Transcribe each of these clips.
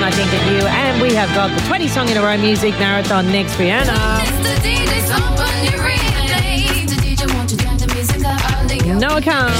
I Think of You. And we have got the 20 Song in a Row Music Marathon next, Rihanna. Noah Khan.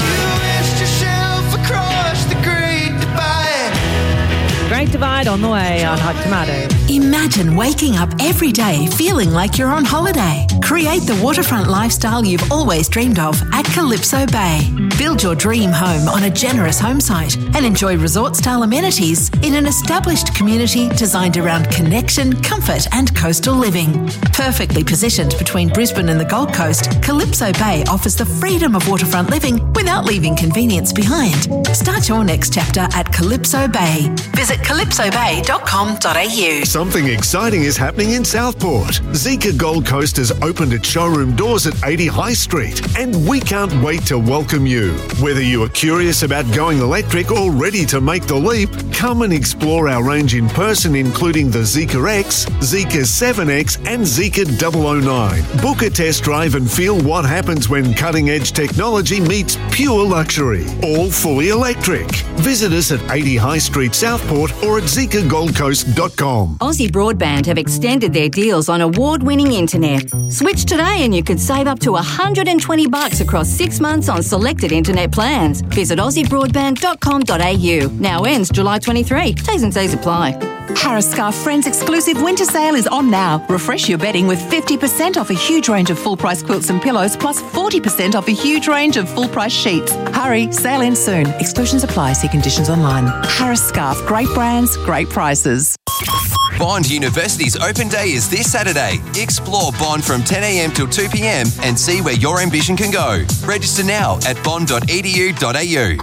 Great Divide on the way on Hot Tomato. Imagine waking up every day feeling like you're on holiday. Create the waterfront lifestyle you've always dreamed of at Calypso Bay. Build your dream home on a generous home site and enjoy resort-style amenities in an established community designed around connection, comfort and coastal living. Perfectly positioned between Brisbane and the Gold Coast, Calypso Bay offers the freedom of waterfront living without leaving convenience behind. Start your next chapter at Calypso Bay. Visit calypsobay.com.au. Something exciting is happening in Southport. Zika Gold Coast has opened its showroom doors at 80 High Street, and we can't wait to welcome you. Whether you are curious about going electric or ready to make the leap, come and explore our range in person, including the Zika X, Zika 7X and Zika 009. Book a test drive and feel what happens when cutting-edge technology meets pure luxury. All fully electric. Visit us at 80 High Street, Southport, or at zikagoldcoast.com. Aussie Broadband have extended their deals on award-winning internet. Switch today and you could save up to $120 across 6 months on selected internet plans. Visit aussiebroadband.com.au. Now ends July 23. T's and C's apply. Harris Scarf Friends exclusive winter sale is on now. Refresh your bedding with 50% off a huge range of full-price quilts and pillows, plus 40% off a huge range of full-price sheets. Hurry, sale ends soon. Exclusions apply. See conditions online. Harris Scarf, great brands, great prices. Bond University's open day is this Saturday. Explore Bond from 10 a.m. till 2 p.m. and see where your ambition can go. Register now at bond.edu.au.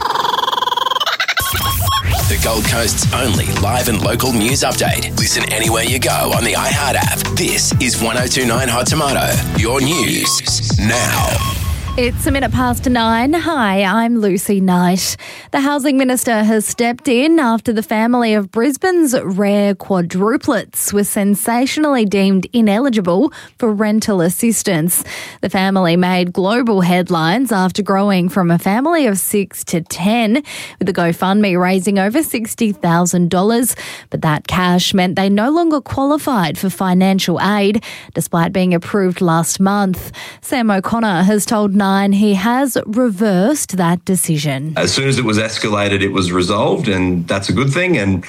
The Gold Coast's only live and local news update. Listen anywhere you go on the iHeart app. This is 102.9 Hot Tomato. Your news now. It's 9:01. Hi, I'm Lucy Knight. The Housing Minister has stepped in after the family of Brisbane's rare quadruplets were sensationally deemed ineligible for rental assistance. The family made global headlines after growing from a family of 6 to 10, with the GoFundMe raising over $60,000. But that cash meant they no longer qualified for financial aid, despite being approved last month. Sam O'Connor has told Nine he has reversed that decision. As soon as it was escalated, it was resolved, and that's a good thing, and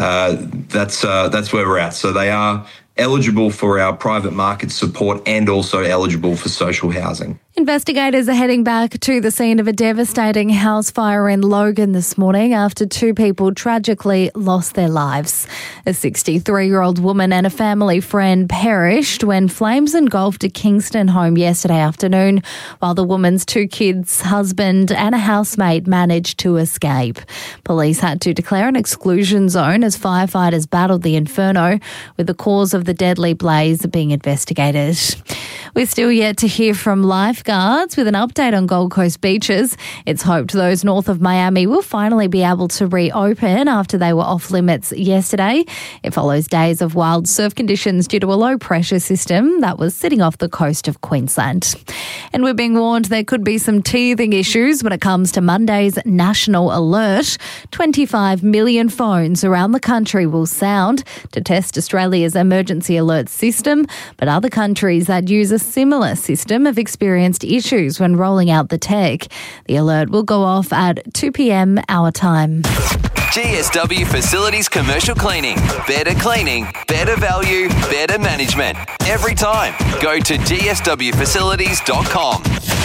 that's where we're at. So they are eligible for our private market support and also eligible for social housing. Investigators are heading back to the scene of a devastating house fire in Logan this morning after 2 people tragically lost their lives. A 63-year-old woman and a family friend perished when flames engulfed a Kingston home yesterday afternoon, while the woman's 2 kids, husband and a housemate managed to escape. Police had to declare an exclusion zone as firefighters battled the inferno, with the cause of the deadly blaze being investigated. We're still yet to hear from lifeguards with an update on Gold Coast beaches. It's hoped those north of Miami will finally be able to reopen after they were off limits yesterday. It follows days of wild surf conditions due to a low pressure system that was sitting off the coast of Queensland. And we're being warned there could be some teething issues when it comes to Monday's national alert. 25 million phones around the country will sound to test Australia's emergency alert system, but other countries that use a similar system have experienced issues when rolling out the tech. The alert will go off at 2 p.m. our time. GSW Facilities Commercial Cleaning. Better cleaning, better value, better management. Every time. Go to gswfacilities.com.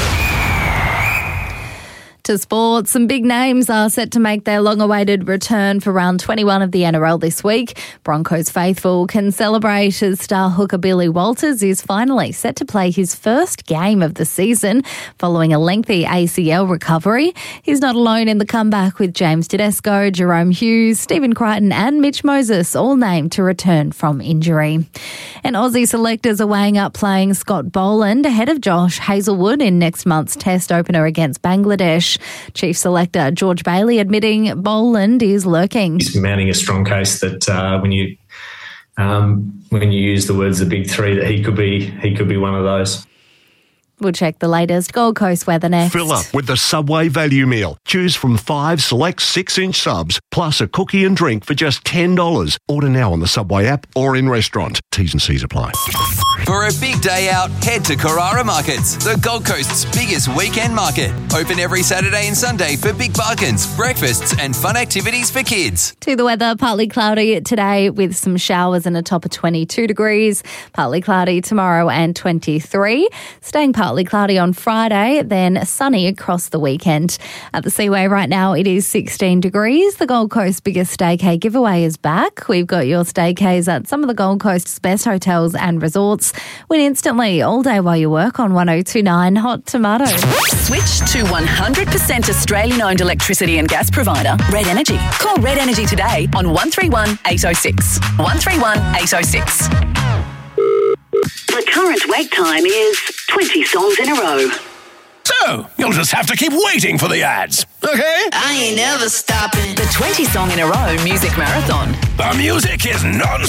To sport, some big names are set to make their long-awaited return for round 21 of the NRL this week. Broncos faithful can celebrate as star hooker Billy Walters is finally set to play his first game of the season following a lengthy ACL recovery. He's not alone in the comeback, with James Tedesco, Jerome Hughes, Stephen Crichton and Mitch Moses all named to return from injury. And Aussie selectors are weighing up playing Scott Boland ahead of Josh Hazlewood in next month's test opener against Bangladesh. Chief Selector George Bailey admitting Boland is lurking. He's mounting a strong case that when you use the words "the big three," that he could be one of those. We'll check the latest Gold Coast weather next. Fill up with the Subway value meal. Choose from 5 select 6-inch subs, plus a cookie and drink for just $10. Order now on the Subway app or in restaurant. T's and C's apply. For a big day out, head to Carrara Markets, the Gold Coast's biggest weekend market. Open every Saturday and Sunday for big bargains, breakfasts and fun activities for kids. To the weather, partly cloudy today with some showers and a top of 22 degrees. Partly cloudy tomorrow and 23. Staying partly cloudy on Friday, then sunny across the weekend. At the Seaway right now, it is 16 degrees. The Gold Coast's biggest staycay giveaway is back. We've got your staycays at some of the Gold Coast's best hotels and resorts. Win instantly all day while you work on 1029 Hot Tomato. Switch to 100% Australian-owned electricity and gas provider, Red Energy. Call Red Energy today on 131 806. 131 806. The current wait time is 20 songs in a row. So, you'll just have to keep waiting for the ads, okay? I ain't never stopping. The 20 song in a row music marathon. The music is non-stop.